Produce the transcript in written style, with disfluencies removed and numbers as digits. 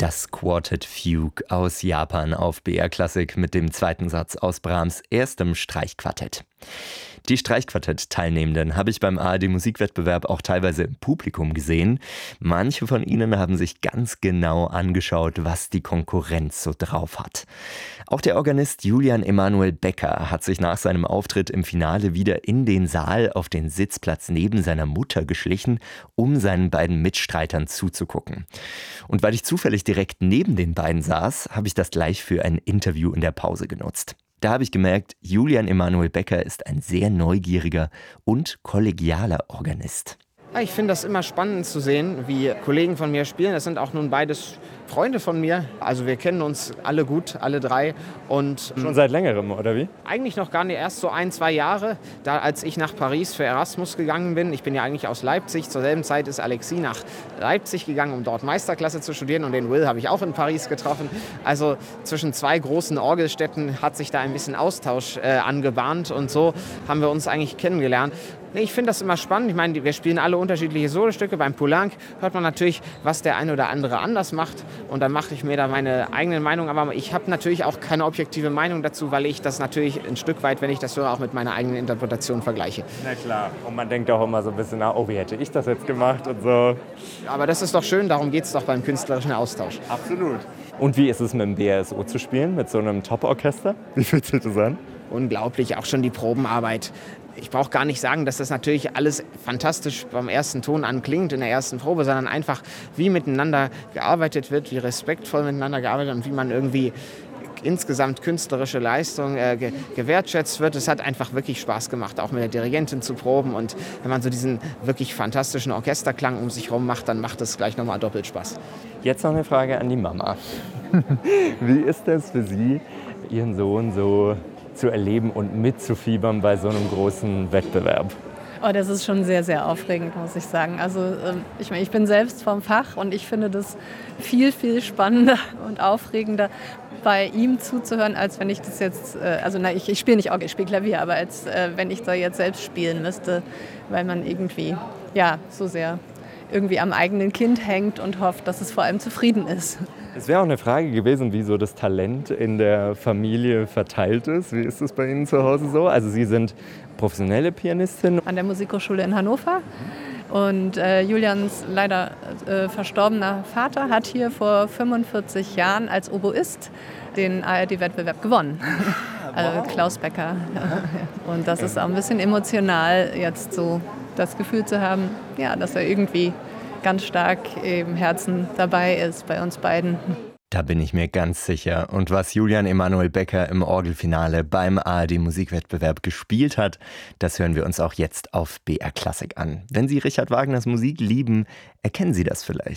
Das Quartet Fugue aus Japan auf BR Klassik mit dem zweiten Satz aus Brahms' erstem Streichquartett. Die Streichquartett-Teilnehmenden habe ich beim ARD-Musikwettbewerb auch teilweise im Publikum gesehen. Manche von ihnen haben sich ganz genau angeschaut, was die Konkurrenz so drauf hat. Auch der Organist Julian Emanuel Becker hat sich nach seinem Auftritt im Finale wieder in den Saal auf den Sitzplatz neben seiner Mutter geschlichen, um seinen beiden Mitstreitern zuzugucken. Und weil ich zufällig direkt neben den beiden saß, habe ich das gleich für ein Interview in der Pause genutzt. Da habe ich gemerkt, Julian Emanuel Becker ist ein sehr neugieriger und kollegialer Organist. Ich finde das immer spannend zu sehen, wie Kollegen von mir spielen. Das sind auch nun beides Freunde von mir. Also wir kennen uns alle gut, alle drei. Und schon seit längerem, oder wie? Eigentlich noch gar nicht, erst so 1-2 Jahre, da als ich nach Paris für Erasmus gegangen bin. Ich bin ja eigentlich aus Leipzig. Zur selben Zeit ist Alexis nach Leipzig gegangen, um dort Meisterklasse zu studieren. Und den Will habe ich auch in Paris getroffen. Also zwischen zwei großen Orgelstädten hat sich da ein bisschen Austausch angebahnt. Und so haben wir uns eigentlich kennengelernt. Ich finde das immer spannend. Ich meine, wir spielen alle unterschiedliche Solostücke. Beim Poulenc hört man natürlich, was der eine oder andere anders macht. Und dann mache ich mir da meine eigene Meinung. Aber ich habe natürlich auch keine objektive Meinung dazu, weil ich das natürlich ein Stück weit, wenn ich das höre, auch mit meiner eigenen Interpretation vergleiche. Na klar. Und man denkt auch immer so ein bisschen nach, oh, wie hätte ich das jetzt gemacht und so. Aber das ist doch schön. Darum geht es doch beim künstlerischen Austausch. Absolut. Und wie ist es mit dem BRSO zu spielen, mit so einem Top-Orchester? Wie fühlt sich das an? Unglaublich, auch schon die Probenarbeit. Ich brauche gar nicht sagen, dass das natürlich alles fantastisch beim ersten Ton an klingt in der ersten Probe, sondern einfach, wie miteinander gearbeitet wird, wie respektvoll miteinander gearbeitet wird und wie man irgendwie insgesamt künstlerische Leistung gewertschätzt wird. Es hat einfach wirklich Spaß gemacht, auch mit der Dirigentin zu proben. Und wenn man so diesen wirklich fantastischen Orchesterklang um sich herum macht, dann macht es gleich nochmal doppelt Spaß. Jetzt noch eine Frage an die Mama. Wie ist das für Sie, Ihren Sohn so zu erleben und mitzufiebern bei so einem großen Wettbewerb? Oh, das ist schon sehr, sehr aufregend, muss ich sagen. Also ich bin selbst vom Fach und ich finde das viel, viel spannender und aufregender, bei ihm zuzuhören, als wenn ich das jetzt, ich spiele nicht Orgel, ich spiele Klavier, aber als wenn ich da jetzt selbst spielen müsste, weil man irgendwie so sehr irgendwie am eigenen Kind hängt und hofft, dass es vor allem zufrieden ist. Es wäre auch eine Frage gewesen, wie so das Talent in der Familie verteilt ist. Wie ist das bei Ihnen zu Hause so? Also Sie sind professionelle Pianistin. An der Musikhochschule in Hannover. Und Julians leider verstorbener Vater hat hier vor 45 Jahren als Oboist den ARD-Wettbewerb gewonnen. Also Klaus Becker. Und das ist auch ein bisschen emotional, jetzt so das Gefühl zu haben, dass er irgendwie ganz stark im Herzen dabei ist bei uns beiden. Da bin ich mir ganz sicher. Und was Julian Emanuel Becker im Orgelfinale beim ARD-Musikwettbewerb gespielt hat, das hören wir uns auch jetzt auf BR Klassik an. Wenn Sie Richard Wagners Musik lieben, erkennen Sie das vielleicht.